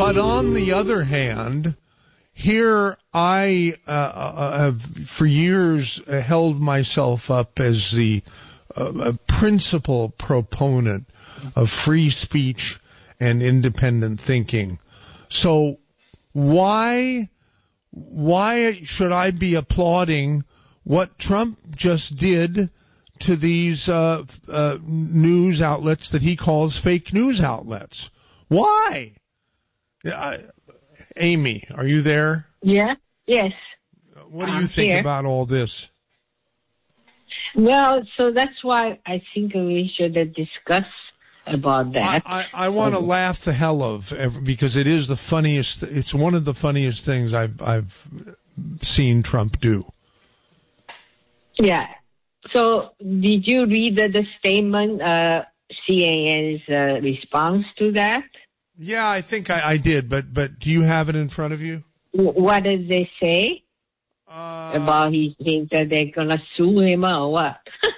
But on the other hand, here I have for years held myself up as the principal proponent of free speech and independent thinking. So why should I be applauding what Trump just did to these news outlets that he calls fake news outlets? Why? Amy, are you there? Yeah. Yes. What do you think about all this? Well, so that's why I think we should discuss about that. I want to laugh the hell of, because it is the funniest. It's one of the funniest things I've seen Trump do. Yeah. So did you read the statement, CNN's response to that? Yeah, I think I did, but do you have it in front of you? What did they say? About he thinks that they're going to sue him or what?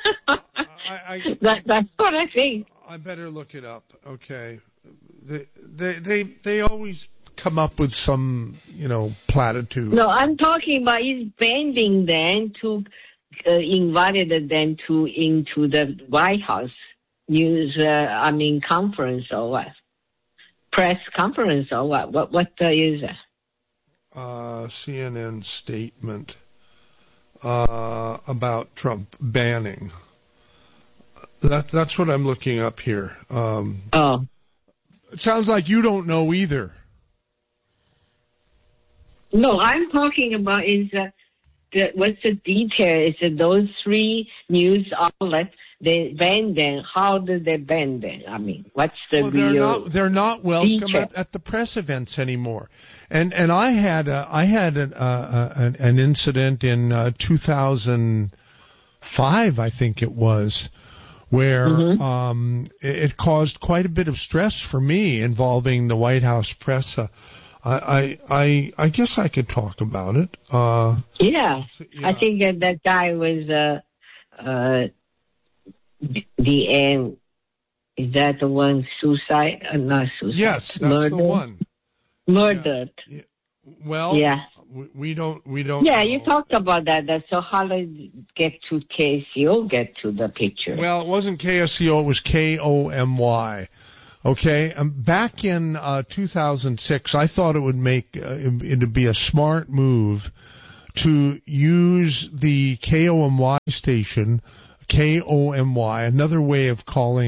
That's what I think. I better look it up. Okay. They always come up with some, platitude. No, I'm talking about he's bending them to invited them into the White House news, conference or what? Press conference or what? What is that? CNN statement about Trump banning. That's what I'm looking up here. It sounds like you don't know either. No, I'm talking about what's the detail? Is that those three news outlets, they ban them. How did they ban them? I mean, what's the real? They're not welcome at the press events anymore. And I had an incident in 2005, I think it was, where it caused quite a bit of stress for me involving the White House press. I guess I could talk about it. Yeah. I think that guy was the end. Is that the one suicide? Not suicide. Yes, that's murdered. The one. Murdered. Yeah. Well, yeah. We don't. Yeah, you talked about that. So how did it get to KSCO? Get to the picture? Well, it wasn't KSCO. It was KOMY. Okay, back in 2006, I thought it would make it'd be a smart move to use the KOMY station, KOMY. Another way of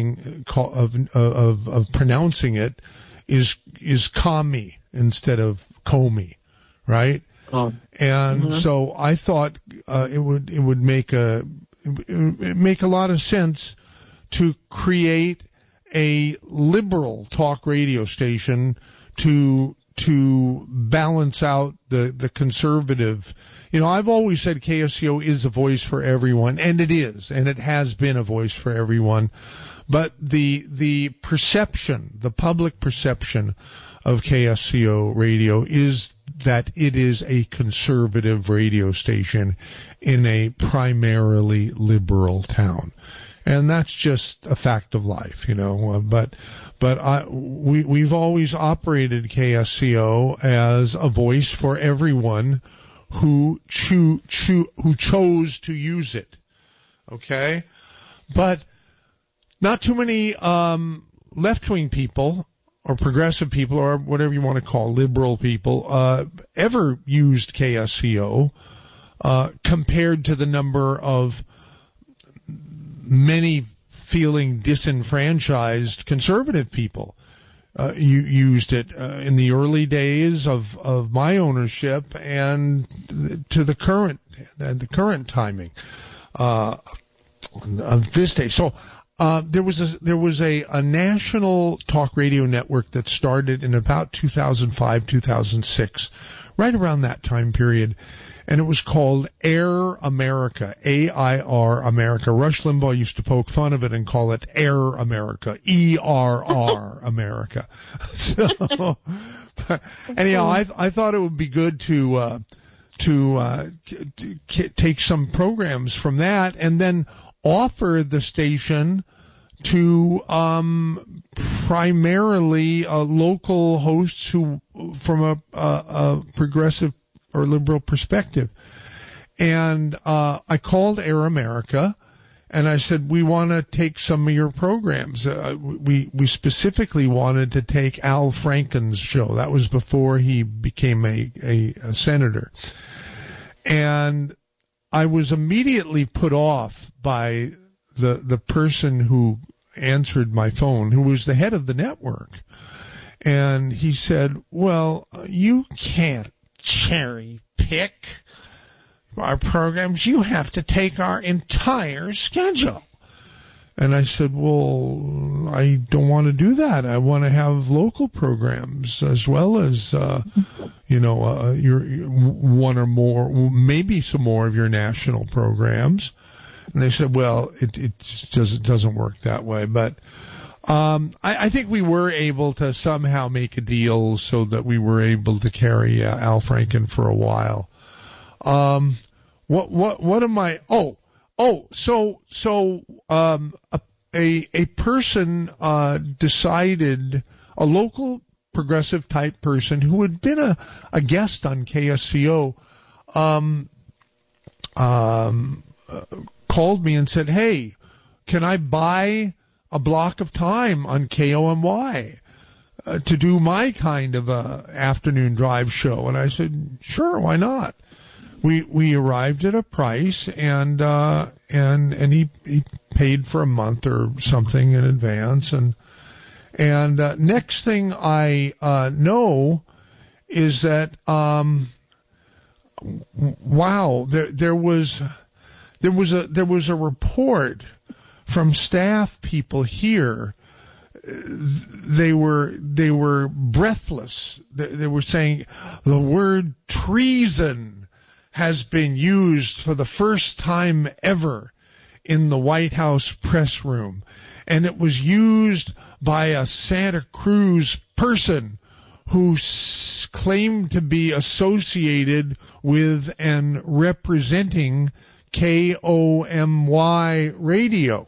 of pronouncing it is Kami instead of Comey, right? Oh. And so I thought it would make a lot of sense to create a liberal talk radio station to balance out the conservative. I've always said KSCO is a voice for everyone, and it is, and it has been a voice for everyone. But the perception, the public perception of KSCO radio is that it is a conservative radio station in a primarily liberal town. And that's just a fact of life, But we've always operated KSCO as a voice for everyone who chose to use it. Okay, but not too many left-wing people or progressive people or whatever you want to call liberal people ever used KSCO compared to the number of many feeling disenfranchised conservative people. You used it in the early days of my ownership and to the current timing of this day. So there was a national talk radio network that started in about 2005, 2006, right around that time period. And it was called Air America, AIR America. Rush Limbaugh used to poke fun of it and call it Air America, ERR America. So, anyhow, I thought it would be good to take some programs from that and then offer the station to primarily local hosts who a progressive or liberal perspective. And I called Air America, and I said, we want to take some of your programs. We specifically wanted to take Al Franken's show. That was before he became a senator. And I was immediately put off by the person who answered my phone, who was the head of the network. And he said, well, you can't cherry pick our programs. You have to take our entire schedule. And I said, well, I don't want to do that. I want to have local programs as well as, your one or more, maybe some more of your national programs. And they said, well, it just doesn't work that way. But I think we were able to somehow make a deal so that we were able to carry Al Franken for a while. What am I? So a person decided, a local progressive type person who had been a guest on KSCO, called me and said, hey, can I buy a block of time on KOMY to do my kind of a afternoon drive show? And I said, sure, why not? We arrived at a price, and he paid for a month or something in advance, and next thing I know is that wow, there was a report from staff people here. They were breathless. They were saying the word treason has been used for the first time ever in the White House press room. And it was used by a Santa Cruz person who claimed to be associated with and representing KOMY radio.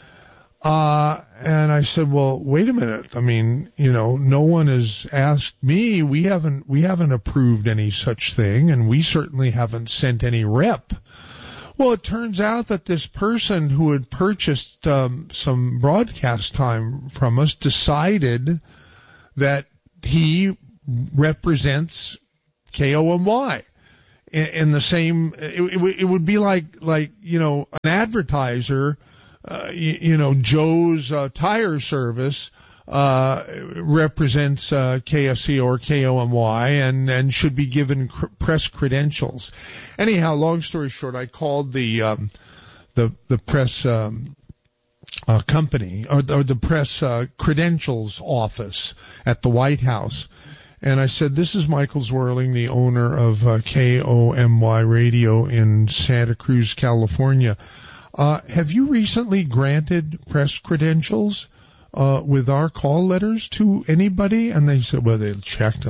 And I said, well, wait a minute. I mean, no one has asked me. We haven't approved any such thing, and we certainly haven't sent any rep. Well, it turns out that this person who had purchased some broadcast time from us decided that he represents KOMY. In the same, it would be like an advertiser. Joe's Tire Service represents KFC or KOMY and should be given press credentials. Anyhow, long story short, I called the press company or the press credentials office at the White House. And I said, this is Michael Zwerling, the owner of KOMY Radio in Santa Cruz, California. Have you recently granted press credentials with our call letters to anybody? And they said, well, they checked.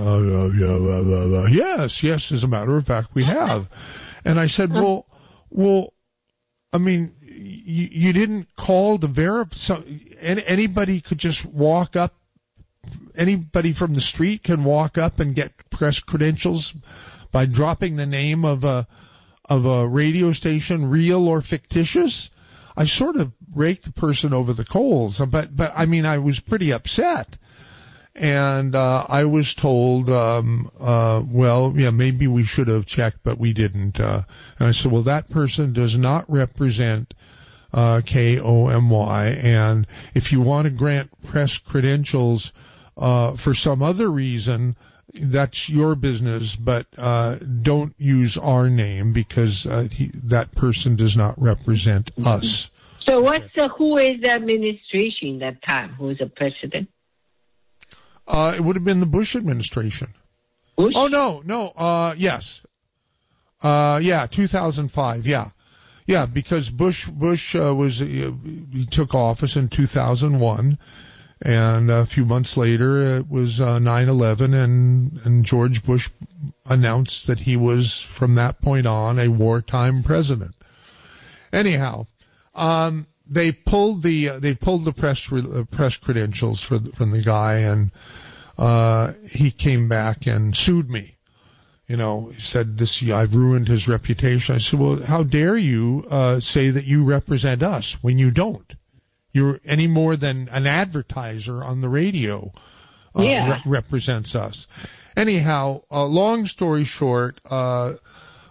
Yes, as a matter of fact, we have. And I said, well, I mean, you didn't call to verify. Anybody could just walk up. Anybody from the street can walk up and get press credentials by dropping the name of a radio station, real or fictitious. I sort of raked the person over the coals, but I mean, I was pretty upset. And I was told, well, yeah, maybe we should have checked, but we didn't. And I said, well, that person does not represent KOMY, and if you want to grant press credentials for some other reason, that's your business, but don't use our name because that person does not represent us. So who is the administration that time? Who is the president? It would have been the Bush administration. Bush? Oh, no, yes. 2005, yeah. Yeah, because Bush he took office in 2001. And a few months later, it was 9/11, and George Bush announced that he was, from that point on, a wartime president. Anyhow, they pulled the press credentials from the guy, and he came back and sued me. You know, he said, I've ruined his reputation. I said, well, how dare you say that you represent us when you don't? You're any more than an advertiser on the radio represents us. Anyhow, long story short, it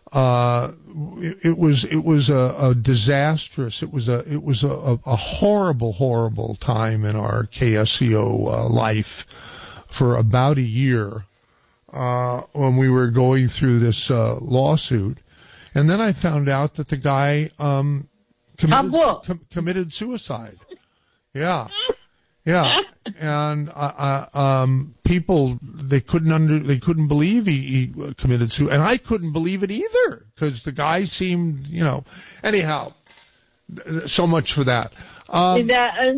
was a disastrous. It was a horrible time in our KSCO life for about a year when we were going through this lawsuit, and then I found out that the guy committed suicide. Yeah. And people, they couldn't believe he committed suicide, and I couldn't believe it either, because the guy seemed, you know. Anyhow, so much for that. In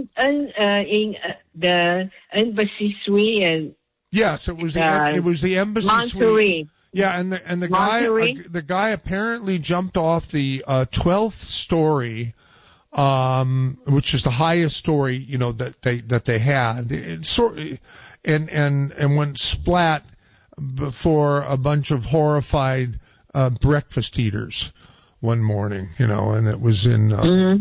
the Embassy Suite and yes, it was the Embassy Monterey. Suite. Yeah, and the guy apparently jumped off the 12th story. Which is the highest story, you know, that they had. And went splat before a bunch of horrified breakfast eaters one morning, you know, and it was in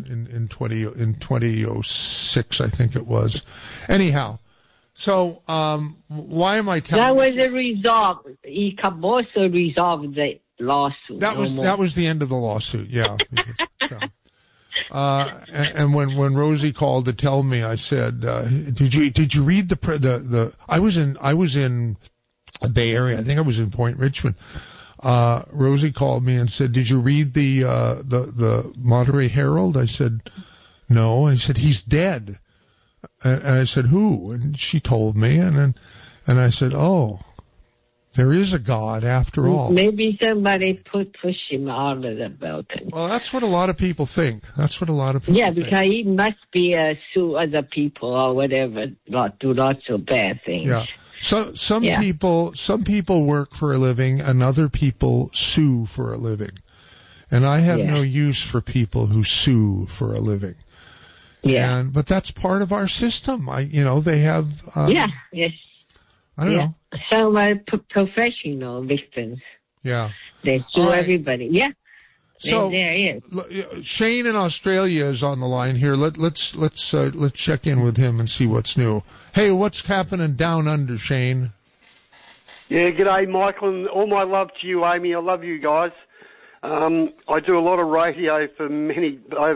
2006, I think it was. Anyhow, so why am I telling? That was a resolve. Caboso resolved the lawsuit. That was the end of the lawsuit. Yeah. So. And when Rosie called to tell me, I said, "Did you read the I was in the Bay Area. I think I was in Point Richmond." Rosie called me and said, "Did you read the Monterey Herald?" I said, "No." And he said, "He's dead." And I said, "Who?" And she told me, and I said, "Oh, there is a God after all." Maybe somebody pushed him out of the balcony. Well, that's what a lot of people think. Think. Yeah, because he must be sue other people or whatever, do lots of bad things. Yeah. So some people work for a living, and other people sue for a living. And I have no use for people who sue for a living. Yeah. But that's part of our system. They have. Yes. I don't know. Some are professional victims. Yeah. They sue everybody. Yeah. So there is. Shane in Australia is on the line here. Let's check in with him and see what's new. Hey, what's happening down under, Shane? Yeah, g'day, Michael, and all my love to you, Amy. I love you guys. I do a lot of radio for over